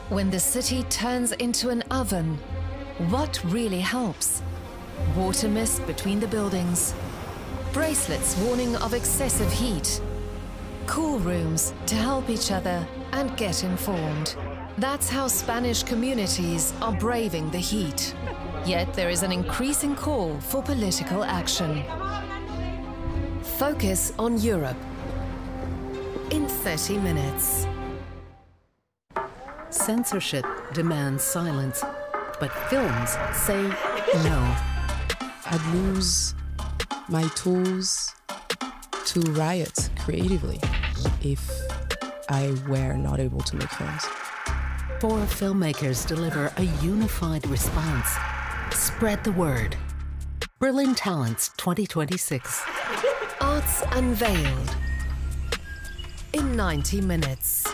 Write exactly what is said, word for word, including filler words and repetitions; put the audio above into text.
When the city turns into an oven, what really helps? Water mist between the buildings, bracelets warning of excessive heat, cool rooms to help each other and get informed. That's how Spanish communities are braving the heat. Yet there is an increasing call for political action. Focus on Europe in thirty minutes. Censorship demands silence, but films say no. I'd lose my tools to riot creatively if I were not able to make films. Four filmmakers deliver a unified response. Spread the word. Berlin Talents twenty twenty-six. Arts unveiled in ninety minutes.